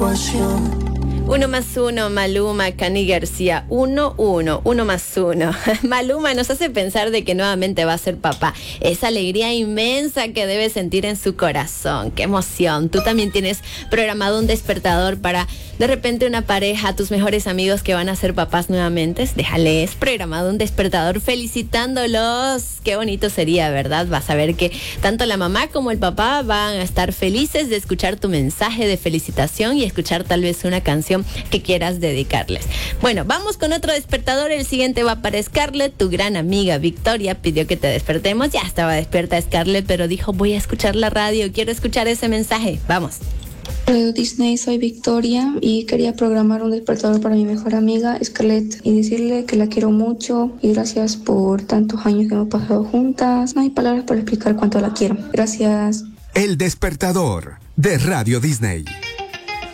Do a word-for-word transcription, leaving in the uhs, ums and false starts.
emoción. Uno más uno, Maluma, Cani García. Uno, uno, uno más uno. Maluma nos hace pensar de que nuevamente va a ser papá. Esa alegría inmensa que debe sentir en su corazón. ¡Qué emoción! Tú también tienes programado un despertador para, de repente, una pareja, tus mejores amigos que van a ser papás nuevamente. Déjales programado un despertador felicitándolos. Qué bonito sería, ¿verdad? Vas a ver que tanto la mamá como el papá van a estar felices de escuchar tu mensaje de felicitación y escuchar tal vez una canción que quieras dedicarles. Bueno, vamos con otro despertador. El siguiente va para Scarlett. Tu gran amiga Victoria pidió que te despertemos. Ya estaba despierta Scarlett, pero dijo, voy a escuchar la radio, quiero escuchar ese mensaje. Vamos. Radio Disney, soy Victoria y quería programar un despertador para mi mejor amiga Scarlett y decirle que la quiero mucho y gracias por tantos años que hemos pasado juntas. No hay palabras para explicar cuánto la quiero. Gracias. El despertador de Radio Disney.